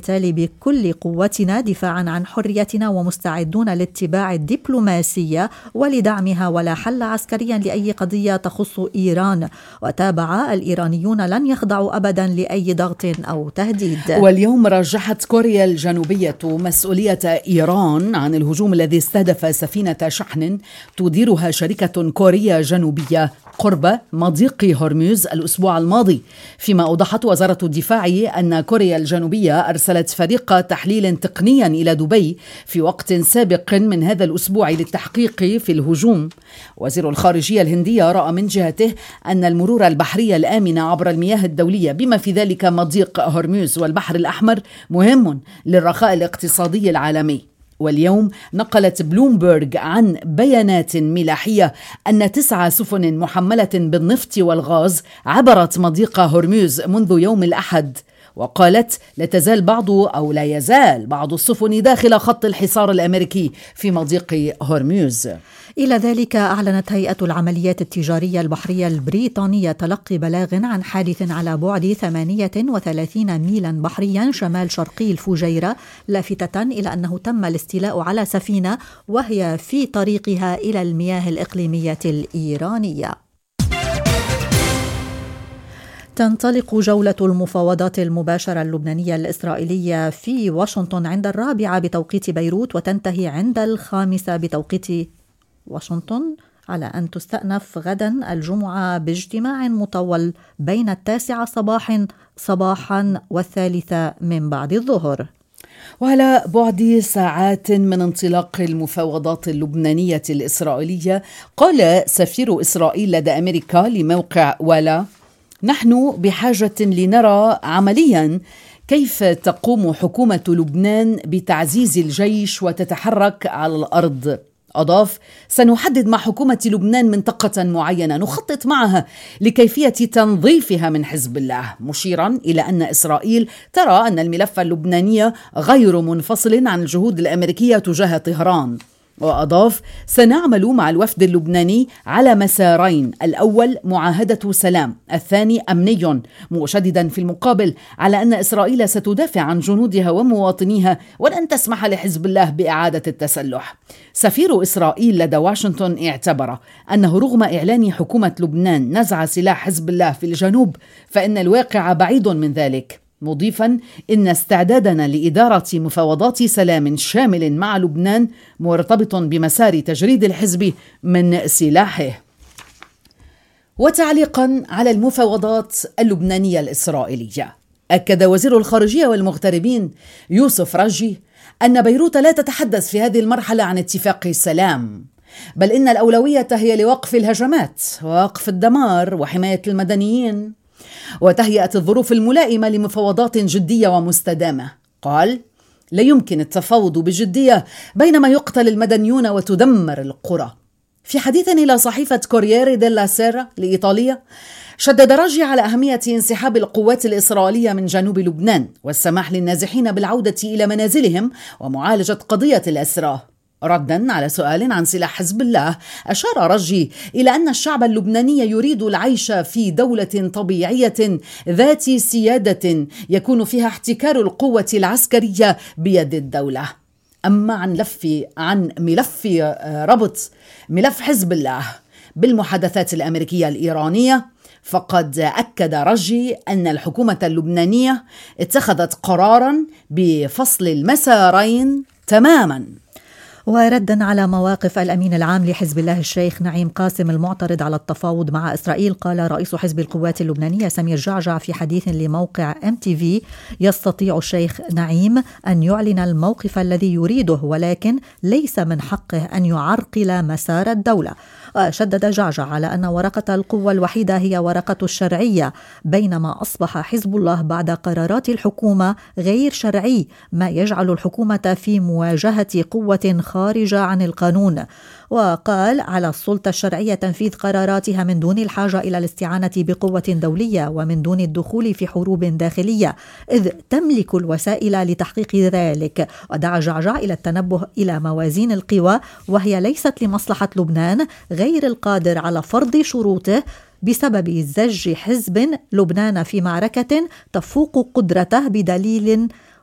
وبالتالي بكل قوتنا دفاعا عن حريتنا ومستعدون لاتباع الدبلوماسية ولدعمها ولا حل عسكريا لأي قضية تخص إيران. وتابع: الإيرانيون لن يخضعوا أبدا لأي ضغط أو تهديد. واليوم رجحت كوريا الجنوبية مسؤولية إيران عن الهجوم الذي استهدف سفينة شحن تديرها شركة كورية جنوبية قرب مضيق هرمز الأسبوع الماضي، فيما أوضحت وزارة الدفاع أن كوريا الجنوبية أرسلت فريق تحليل تقنيا إلى دبي في وقت سابق من هذا الأسبوع للتحقيق في الهجوم. وزير الخارجية الهندية رأى من جهته أن المرور البحري الآمن عبر المياه الدولية بما في ذلك مضيق هرمز والبحر الأحمر مهم للرخاء الاقتصادي العالمي. واليوم نقلت بلومبرغ عن بيانات ملاحية أن 9 سفن محملة بالنفط والغاز عبرت مضيق هرمز منذ يوم الأحد، وقالت لا يزال بعض السفن داخل خط الحصار الأمريكي في مضيق هرمز. إلى ذلك أعلنت هيئة العمليات التجارية البحرية البريطانية تلقي بلاغ عن حادث على بعد 38 ميلا بحريا شمال شرقي الفجيرة، لافتة إلى أنه تم الاستيلاء على سفينة وهي في طريقها إلى المياه الإقليمية الإيرانية. تنطلق جولة المفاوضات المباشرة اللبنانية الإسرائيلية في واشنطن عند 4 بتوقيت بيروت، وتنتهي عند 5 بتوقيت واشنطن، على أن تستأنف غدا الجمعة باجتماع مطول بين 9 صباحا و3 من بعد الظهر. وعلى بعد ساعات من انطلاق المفاوضات اللبنانية الإسرائيلية، قال سفير إسرائيل لدى أمريكا لموقع ولا: نحن بحاجة لنرى عمليا كيف تقوم حكومة لبنان بتعزيز الجيش وتتحرك على الأرض. أضاف: سنحدد مع حكومة لبنان منطقة معينة نخطط معها لكيفية تنظيفها من حزب الله، مشيرا إلى أن إسرائيل ترى أن الملف اللبناني غير منفصل عن الجهود الأمريكية تجاه طهران. وأضاف: سنعمل مع الوفد اللبناني على مسارين: الأول معاهدة سلام، الثاني أمني، مشددا في المقابل على أن إسرائيل ستدافع عن جنودها ومواطنيها ولن تسمح لحزب الله بإعادة التسلح. سفير إسرائيل لدى واشنطن اعتبر أنه رغم إعلان حكومة لبنان نزع سلاح حزب الله في الجنوب فإن الواقع بعيد من ذلك، مضيفا: إن استعدادنا لإدارة مفاوضات سلام شامل مع لبنان مرتبط بمسار تجريد الحزب من سلاحه. وتعليقا على المفاوضات اللبنانية الإسرائيلية، أكد وزير الخارجية والمغتربين يوسف رجي أن بيروت لا تتحدث في هذه المرحلة عن اتفاق سلام، بل إن الأولوية هي لوقف الهجمات ووقف الدمار وحماية المدنيين وتهيئة الظروف الملائمة لمفاوضات جدية ومستدامة. قال: لا يمكن التفاوض بجدية بينما يقتل المدنيون وتدمر القرى. في حديث إلى صحيفة كورييري ديلا سيرا لإيطاليا، شدد راجي على أهمية انسحاب القوات الإسرائيلية من جنوب لبنان والسماح للنازحين بالعودة إلى منازلهم ومعالجة قضية الأسرى. ردا على سؤال عن سلاح حزب الله، أشار رجي إلى أن الشعب اللبناني يريد العيش في دولة طبيعية ذات سيادة يكون فيها احتكار القوة العسكرية بيد الدولة. أما عن ملف ربط ملف حزب الله بالمحادثات الأمريكية الإيرانية، فقد أكد رجي أن الحكومة اللبنانية اتخذت قرارا بفصل المسارين تماما. وردا على مواقف الأمين العام لحزب الله الشيخ نعيم قاسم المعترض على التفاوض مع إسرائيل، قال رئيس حزب القوات اللبنانية سمير جعجع في حديث لموقع MTV: يستطيع الشيخ نعيم أن يعلن الموقف الذي يريده، ولكن ليس من حقه أن يعرقل مسار الدولة. وشدد جعجع على أن ورقة القوة الوحيدة هي ورقة الشرعية، بينما أصبح حزب الله بعد قرارات الحكومة غير شرعي، ما يجعل الحكومة في مواجهة قوة خارجة عن القانون. وقال: على السلطة الشرعية تنفيذ قراراتها من دون الحاجة إلى الاستعانة بقوة دولية ومن دون الدخول في حروب داخلية، إذ تملك الوسائل لتحقيق ذلك. ودعا جعجع إلى التنبه إلى موازين القوى، وهي ليست لمصلحة لبنان غير القادر على فرض شروطه بسبب زج حزب لبنان في معركة تفوق قدرته بدليل